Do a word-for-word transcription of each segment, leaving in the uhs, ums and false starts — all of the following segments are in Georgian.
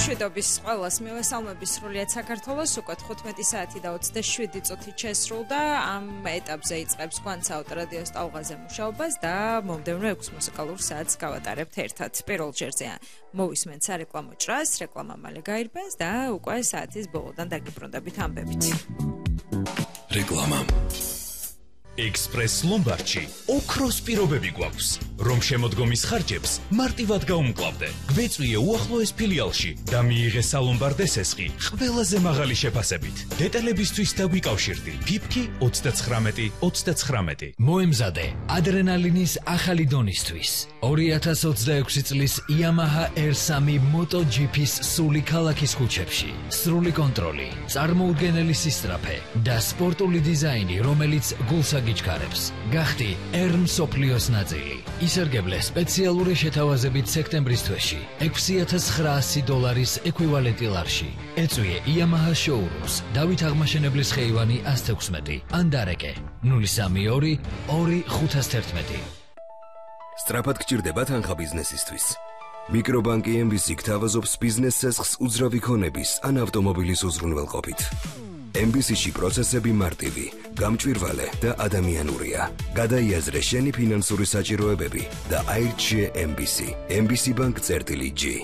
მშვიდობის ყველას მივესალმები სრულიად საქართველოს უკვე თხუთმეტი საათი და ოცდაშვიდი წუთი შესრულდა ამ ეტაპზე იწყებს გვანც ავტორადიოს ტალღაზე მუშაობას და მომდევნო ექვს მუსიკალურ საათს გავატარებთ ერთად პირველ ჯერზე მოვისმენთ სარეკლამო ჭრას რეკლამა მალე გაირბენს და უკვე საათის ბოლოდან დაგიბრუნდებით ამბებით რეკლამა Express Lombardში ოქროს პირობები გვაქვს, რომ შემოდგომის ხარჯებს მარტივად გაუმკლავდე. გვეწვიე უახლოეს ფილიალში და მიიღე სალომბარდე სესხი ყველაზე მაღალი შეფასებით. დეტალებისთვის დაგვიკავშირდი. ფიფკი ოცდაცხრამეტი ოცდაცხრამეტი. მოემზადე ადრენალინის ახალი დონისთვის. ორი ათას ოცდაექვსი წლის Yamaha R three MotoGP-ის სული ქალაქის ქუჩებში. სრული კონტროლი, წარმოუდგენელი სისწრაფე და სპორტული დიზაინი, რომელიც გულს გიჩქარებს. გახდი R მსოფლიოს ნაწილი. ისარგებლე სპეციალური შეთავაზებით სექტემბრის თვეში ექვსი ათას ცხრაასი დოლარის ეკვივალენტი ლარში. ეწვიე Yamaha showrooms დავით აღმაშენებლის ხეივანი ას თექვსმეტი ან დარეკე ნული სამი ორი ორი ხუთას თერთმეტი. სწრაფად გჭირდება თანხა ბიზნესისთვის. მიკრობანკი ემ ბი სი გთავაზობს ბიზნეს სესხს უძრავი ქონების ან ავტომობილის უზრუნველყოფით. ემ ბი სი-ში პროცესები მარტივი, გამჭვირვალე და ადამიანურია. გადაიაზრე შენი ფინანსური საჭიროებები და აირჩიე ემ ბი სი. ემ ბი სი ბანკ წერტილი ჯი.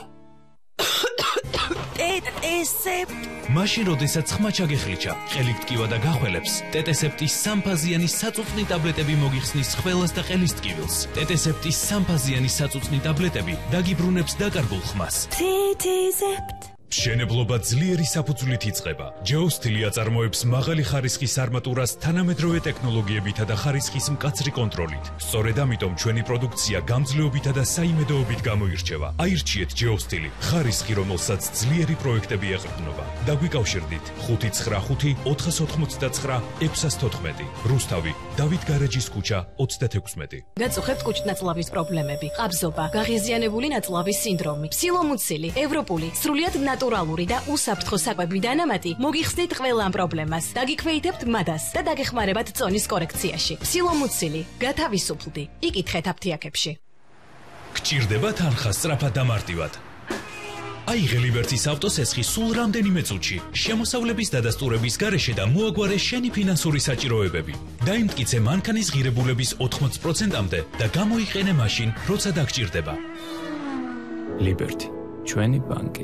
ტეტესეპტ მაშინ როდესაც ხმა ჩაგეხლიჩა, ყელით ტკივა და გახველებს, ტეტესეპტის სამფაზიანი საწუწნი ტაბლეტები მოგიხსნის ხველას და ყელის ტკივილს. ტეტესეპტის სამფაზიანი საწუწნი ტაბლეტები დაგიბრუნებს დაკარგულ ხმას. ტეტესეპტ მშენებლობა ძლიერი საფუძვლით იწყება. ჯეოსტილი აწარმოებს მაღალი ხარისხის არმატურას თანამედროვე ტექნოლოგიებითა და ხარისხის მკაცრი კონტროლით. სწორედ ამიტომ ჩვენი პროდუქცია გამძლეობითა და საიმედოობით გამოირჩევა. აირჩიეთ ჯეოსტილი, ხარისხი, რომელსაც ძლიერი პროექტები ეყრდნობა. დაგვიკავშირდით ხუთი ცხრა ხუთი ოთხას ოთხმოცდაცხრა ექვსას თოთხმეტი. რუსთავი, დავით გარეჯის ქუჩა ოცდათექვსმეტი. გაწუხებთ კუჭ-ნაწლავის პრობლემები, ყაბზობა, გაღიზიანებული ნაწლავის სინდრომი, ფსილომუცილი, ევროპული, სრულიად ნატურალური და უსაფრთხო საკვები დანამატი მოგიხსნით ყველა ამ პრობლემას. დაგიქვეითებთ მადას და დაგეხმარებათ წონის კორექციაში. ფსილომუცილი, გათავისუფლდი. იკითხეთ აფთიაქებში. გჭირდება თანხა სწრაფად და მარტივად. აიღე ლიბერტის ავტოსესხი სულ რამდენიმე წუთში. შემოსავლების დადასტურების გარეშე და მოაგვარე შენი ფინანსური საჭიროებები. დაიმტკიცე მანქანის ღირებულების ოთხმოცი პროცენტამდე და გამოიყენე მაშინ, როცა დაგჭირდება. ლიბერტი, ჩვენი ბანკი.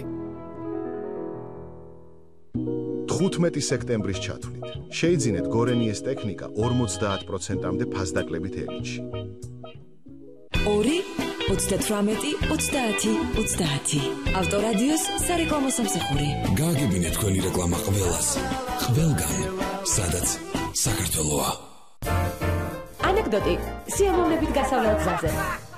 თხუთმეტი სექტემბრის ჩათვლით შეიძინეთ გორენიეს ტექნიკა ორმოცდაათ პროცენტამდე ფასდაკლებით ელინში. ორი ოცდათვრამეტი ოცდაათი ოცდაათი. ავტორადიოს სარეკლამო სამსახური. გააგებინეთ თქვენი რეკლამა ყველას. ყველგან, სადაც საქართველოა. ანეკდოტი სიამოვნებით გასავლელ გზაზე.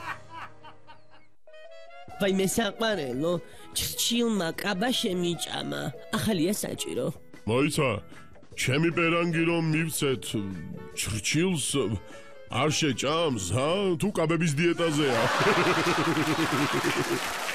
ვაი მე საყარელო, ჩრჩილმა კაბა შემიჭამა. ახალია საჭირო. მოიცა, ჩემი პერანგი რომ მივცეთ ჩრჩილს არ შეჭამს, ჰა? თუ კაბების დიეტაზეა.